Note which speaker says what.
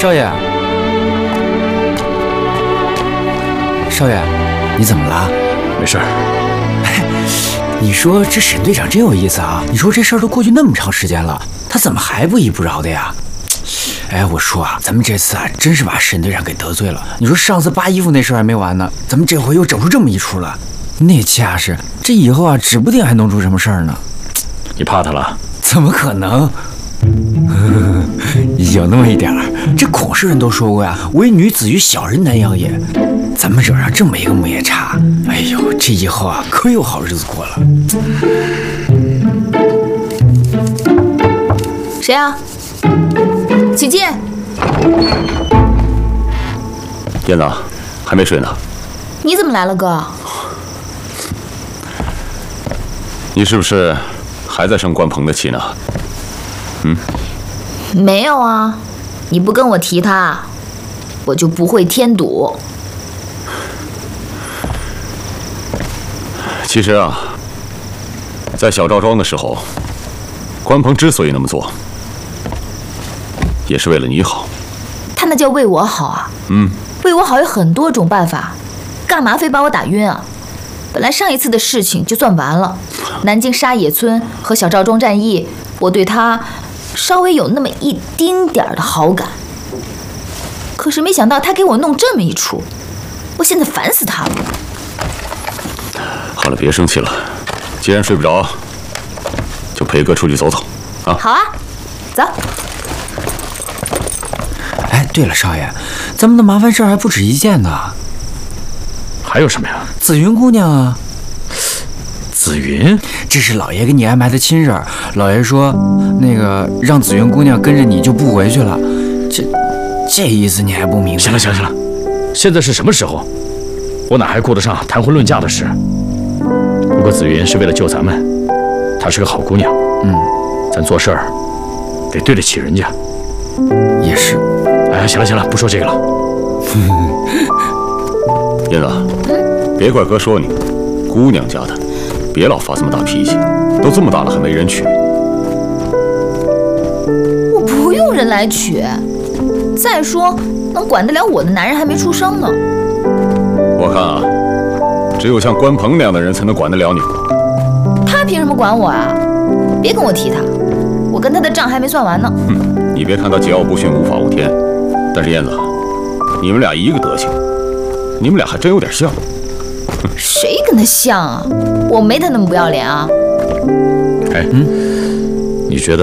Speaker 1: 少爷，少爷，你怎么了？
Speaker 2: 没事儿。
Speaker 1: 你说这沈队长真有意思啊！你说这事儿都过去那么长时间了，他怎么还不依不饶的呀？哎，我说啊，咱们这次啊，真是把沈队长给得罪了。你说上次扒衣服那事儿还没完呢，咱们这回又整出这么一出了，那架势，这以后啊，指不定还弄出什么事儿呢。
Speaker 2: 你怕他了？
Speaker 1: 怎么可能？有那么一点儿。这孔氏人都说过呀，唯女子与小人难养也。咱们惹上这么一个木叶叉，哎呦，这以后啊，可有好日子过了。
Speaker 3: 谁啊？请进。
Speaker 2: 燕子，还没睡呢。
Speaker 3: 你怎么来了，哥？
Speaker 2: 你是不是还在生关鹏的气呢？
Speaker 3: 没有啊，你不跟我提他，我就不会添堵。
Speaker 2: 其实啊，在小赵庄的时候，关鹏之所以那么做，也是为了你好。
Speaker 3: 他那叫为我好啊。为我好有很多种办法，干嘛非把我打晕啊？本来上一次的事情就算完了，南京沙野村和小赵庄战役，我对他稍微有那么一丁点儿的好感。可是没想到他给我弄这么一出，我现在烦死他了。
Speaker 2: 好了，别生气了。既然睡不着，就陪哥出去走走啊。
Speaker 3: 好啊，走。
Speaker 1: 哎，对了，少爷，咱们的麻烦事儿还不止一件呢。
Speaker 2: 还有什么呀？
Speaker 1: 紫云姑娘啊。
Speaker 2: 紫云，
Speaker 1: 这是老爷给你安排的亲事儿。老爷说，那个让紫云姑娘跟着你就不回去了。这意思你还不明白？
Speaker 2: 行了，现在是什么时候？我哪还顾得上谈婚论嫁的事？不过紫云是为了救咱们，她是个好姑娘。咱做事儿得对得起人家。
Speaker 1: 也是。
Speaker 2: 哎，行了，不说这个了。燕子，别怪哥说你，姑娘家的，别老发这么大脾气，都这么大了还没人娶。
Speaker 3: 我不用人来娶，再说能管得了我的男人还没出生呢。
Speaker 2: 我看啊，只有像关鹏那样的人才能管得了你。
Speaker 3: 他凭什么管我啊？别跟我提他，我跟他的账还没算完呢。
Speaker 2: 你别看他桀骜不驯、无法无天，但是燕子，你们俩一个德行，你们俩还真有点像。
Speaker 3: 谁跟他像啊？我没他那么不要脸啊。
Speaker 2: 哎，你觉得